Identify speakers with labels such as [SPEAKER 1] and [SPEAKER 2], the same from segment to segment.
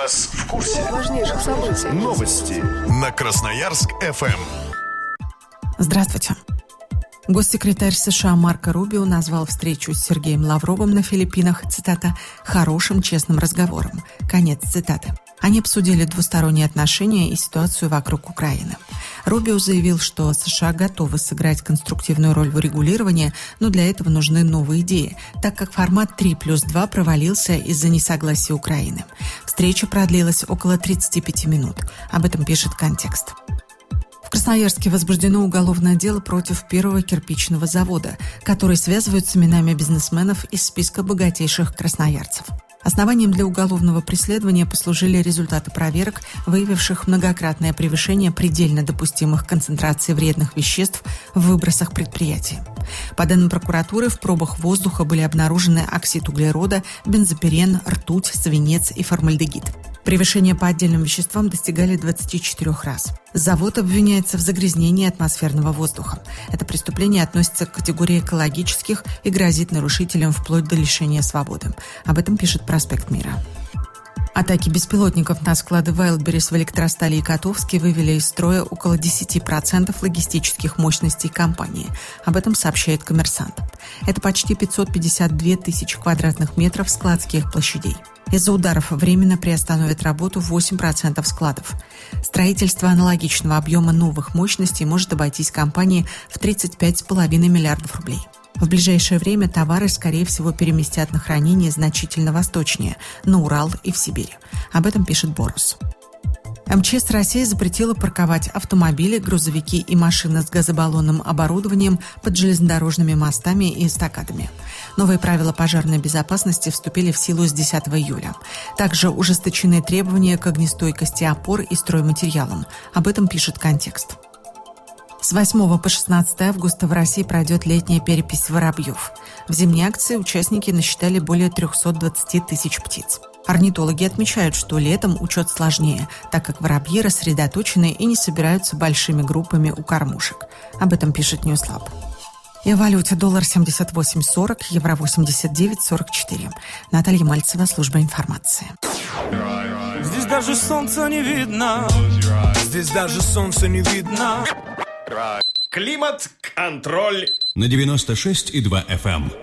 [SPEAKER 1] вас в курсе
[SPEAKER 2] важнейших событий.
[SPEAKER 1] Новости на Красноярск-ФМ.
[SPEAKER 3] Здравствуйте. Госсекретарь США Марко Рубио назвал встречу с Сергеем Лавровым на Филиппинах, цитата, «хорошим, честным разговором». Конец цитаты. Они обсудили двусторонние отношения и ситуацию вокруг Украины. Рубио заявил, что США готовы сыграть конструктивную роль в урегулировании, но для этого нужны новые идеи, так как формат 3+2 провалился из-за несогласия Украины. Встреча продлилась около 35 минут. Об этом пишет «Контекст». В Красноярске возбуждено уголовное дело против первого кирпичного завода, который связывают с именами бизнесменов из списка богатейших красноярцев. Основанием для уголовного преследования послужили результаты проверок, выявивших многократное превышение предельно допустимых концентраций вредных веществ в выбросах предприятия. По данным прокуратуры, в пробах воздуха были обнаружены оксид углерода, бензопирен, ртуть, свинец и формальдегид. Превышения по отдельным веществам достигали 24 раз. Завод обвиняется в загрязнении атмосферного воздуха. Это преступление относится к категории экологических и грозит нарушителям вплоть до лишения свободы. Об этом пишет «Проспект Мира». Атаки беспилотников на склады Wildberries в Электростали и Котовске вывели из строя около 10% логистических мощностей компании. Об этом сообщает «Коммерсант». Это почти 552 тысячи квадратных метров складских площадей. Из-за ударов временно приостановят работу 8% складов. Строительство аналогичного объема новых мощностей может обойтись компании в 35,5 миллиардов рублей. В ближайшее время товары, скорее всего, переместят на хранение значительно восточнее, на Урал и в Сибирь. Об этом пишет «Борус». МЧС России запретила парковать автомобили, грузовики и машины с газобаллонным оборудованием под железнодорожными мостами и эстакадами. Новые правила пожарной безопасности вступили в силу с 10 июля. Также ужесточены требования к огнестойкости опор и стройматериалам. Об этом пишет «Контекст». С 8 по 16 августа в России пройдет летняя перепись воробьев. В зимней акции участники насчитали более 320 тысяч птиц. Орнитологи отмечают, что летом учет сложнее, так как воробьи рассредоточены и не собираются большими группами у кормушек. Об этом пишет Ньюслаб. И о валюте: доллар 78.40, евро 89.44. Наталья Мальцева, служба информации.
[SPEAKER 4] Здесь даже солнца не видно. Здесь даже солнца не видно.
[SPEAKER 1] Климат-контроль
[SPEAKER 5] на 96,2 FM.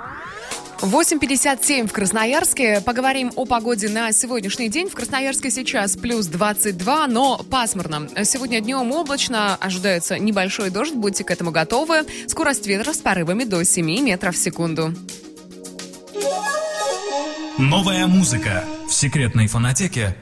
[SPEAKER 2] 8:57 в Красноярске. Поговорим о погоде на сегодняшний день. В Красноярске сейчас плюс 22, но пасмурно. Сегодня днем облачно, ожидается небольшой дождь, будьте к этому готовы. Скорость ветра с порывами до 7 метров в секунду.
[SPEAKER 6] Новая музыка в секретной фонотеке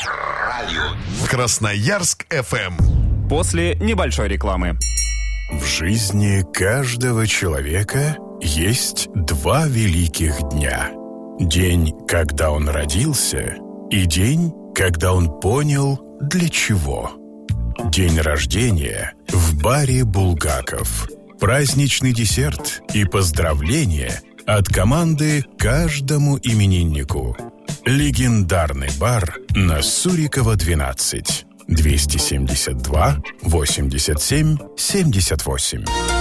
[SPEAKER 1] Красноярск-ФМ.
[SPEAKER 7] После небольшой рекламы.
[SPEAKER 1] В жизни каждого человека есть два великих дня. День, когда он родился, и день, когда он понял, для чего. День рождения в баре «Булгаков». Праздничный десерт и поздравления от команды каждому имениннику. Легендарный бар на Сурикова, 12. 272 87 78.